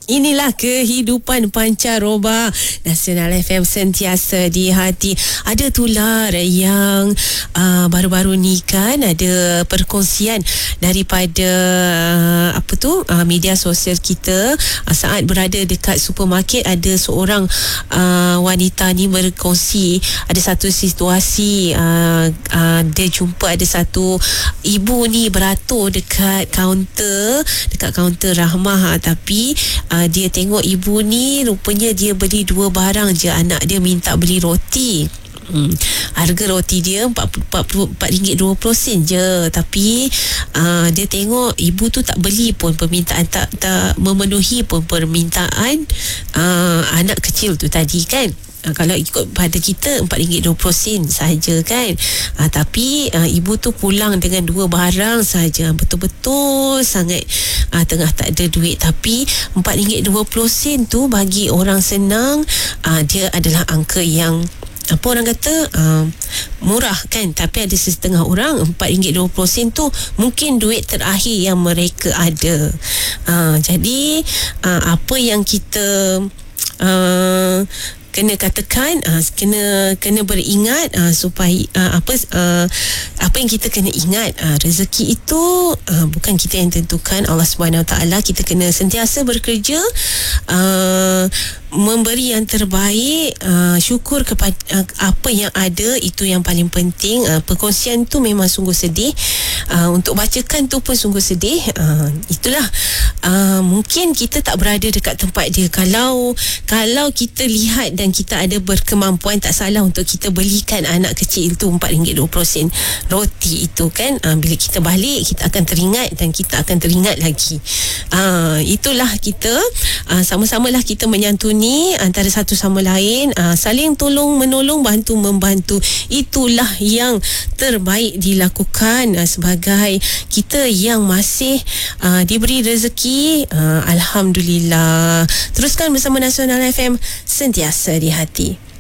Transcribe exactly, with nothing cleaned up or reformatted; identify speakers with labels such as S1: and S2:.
S1: Inilah kehidupan pancaroba. Nasional F M sentiasa di hati. Ada tular yang uh, baru-baru ni kan ada perkongsian daripada uh, apa tu uh, media sosial kita uh, saat berada dekat supermarket. Ada seorang uh, wanita ni berkongsi ada satu situasi uh, uh, dia jumpa ada satu ibu ni beratur dekat kaunter dekat kaunter Rahmah, tapi Uh, dia tengok ibu ni rupanya dia beli dua barang je. Anak dia minta beli roti. Hmm. Harga roti dia empat ringgit dua puluh sen je, tapi uh, dia tengok ibu tu tak beli pun, permintaan tak tak memenuhi pun permintaan uh, anak kecil tu tadi kan. Uh, kalau ikut pada kita empat ringgit dua puluh sen sahaja kan. Uh, tapi uh, ibu tu pulang dengan dua barang sahaja. Betul-betul sangat uh, tengah tak ada duit. Tapi empat ringgit dua puluh sen tu bagi orang senang, uh, dia adalah angka yang apa orang kata uh, murah kan. Tapi ada setengah orang empat ringgit dua puluh sen tu mungkin duit terakhir yang mereka ada. uh, Jadi uh, apa yang kita uh, kena katakan, uh, kena kena beringat uh, supaya uh, apa uh, apa yang kita kena ingat, uh, rezeki itu uh, bukan kita yang tentukan, Allah Subhanahu Wa Taala. Kita kena sentiasa bekerja, uh, memberi yang terbaik, uh, syukur kepada uh, apa yang ada, itu yang paling penting. Uh, perkongsian tu memang sungguh sedih, uh, untuk bacakan tu pun sungguh sedih. Uh, itulah uh, mungkin kita tak berada dekat tempat dia. Kalau kalau kita lihat dan kita ada berkemampuan, tak salah untuk kita belikan anak kecil itu empat ringgit dua puluh sen roti itu kan. Uh, bila kita balik kita akan teringat dan kita akan teringat lagi. Uh, itulah kita uh, sama-samalah kita menyantuni antara satu sama lain, uh, saling tolong menolong, bantu membantu. Itulah yang terbaik dilakukan uh, sebagai kita yang masih uh, diberi rezeki. uh, Alhamdulillah. Teruskan bersama Nasional F M, sentiasa di hati.